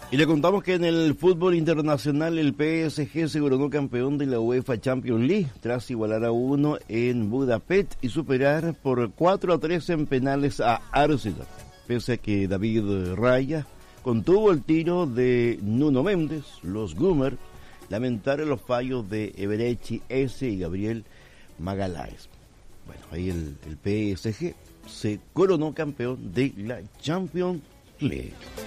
Y le contamos que en el fútbol internacional el PSG se coronó campeón de la UEFA Champions League tras igualar a 1 en Budapest y superar por 4-3 en penales a Arsenal. Pese a que David Raya contuvo el tiro de Nuno Méndez, los Gunners lamentaron los fallos de Eberechi Eze y Gabriel Magalhães. Bueno, ahí el PSG se coronó campeón de la Champions League.